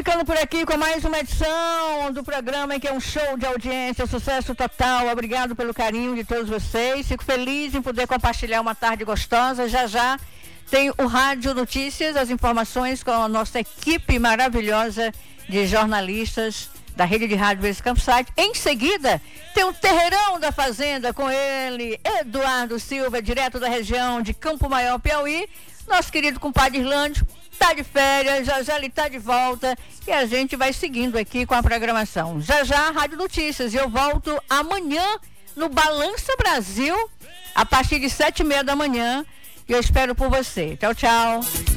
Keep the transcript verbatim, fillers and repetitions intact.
ficando por aqui com mais uma edição do programa que é um show de audiência, sucesso total. Obrigado pelo carinho de todos vocês. Fico feliz em poder compartilhar uma tarde gostosa. Já já tem o Rádio Notícias, as informações com a nossa equipe maravilhosa de jornalistas da Rede de Rádio Esse Campsite. Em seguida, tem o Terreirão da Fazenda com ele, Eduardo Silva, direto da região de Campo Maior, Piauí. Nosso querido compadre Irlândio tá de férias, já já ele tá de volta e a gente vai seguindo aqui com a programação. Já já, Rádio Notícias. E eu volto amanhã no Balança Brasil, a partir de sete e meia da manhã. E eu espero por você. Tchau, tchau.